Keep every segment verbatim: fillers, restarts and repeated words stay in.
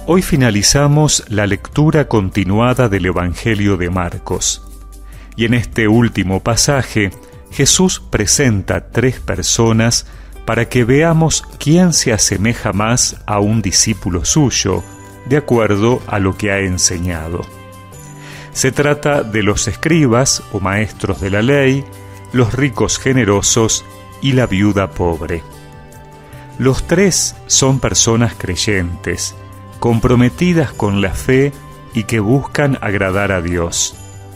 Hoy finalizamos la lectura continuada del Evangelio de Marcos. Y en este último pasaje, Jesús presenta tres personas para que veamos quién se asemeja más a un discípulo suyo, de acuerdo a lo que ha enseñado. Se trata de los escribas o maestros de la ley, los ricos generosos y la viuda pobre. Los tres son personas creyentes, comprometidas con la fe y que buscan agradar a Dios.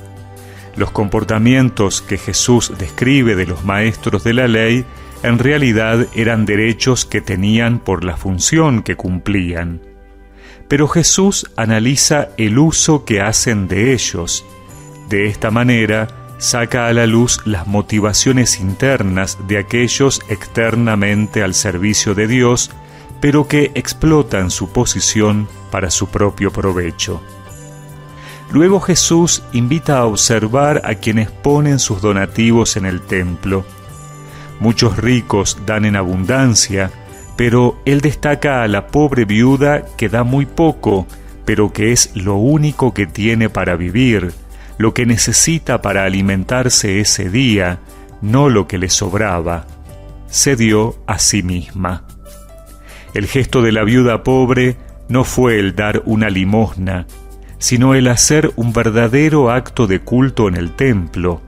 Los comportamientos que Jesús describe de los maestros de la ley en realidad eran derechos que tenían por la función que cumplían. Pero Jesús analiza el uso que hacen de ellos. De esta manera, saca a la luz las motivaciones internas de aquellos externamente al servicio de Dios, pero que explotan su posición para su propio provecho. Luego Jesús invita a observar a quienes ponen sus donativos en el templo. Muchos ricos dan en abundancia, pero Él destaca a la pobre viuda que da muy poco, pero que es lo único que tiene para vivir, lo que necesita para alimentarse ese día, no lo que le sobraba. Se dio a sí misma. El gesto de la viuda pobre no fue el dar una limosna, sino el hacer un verdadero acto de culto en el templo.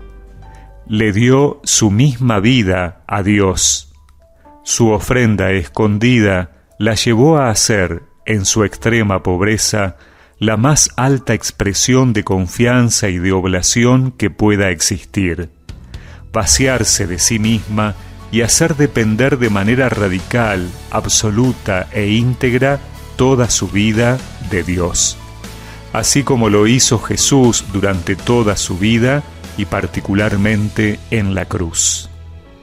Le dio su misma vida a Dios. Su ofrenda escondida la llevó a hacer, en su extrema pobreza, la más alta expresión de confianza y de oblación que pueda existir. Vaciarse de sí misma y hacer depender de manera radical, absoluta e íntegra toda su vida de Dios. Así como lo hizo Jesús durante toda su vida y particularmente en la cruz.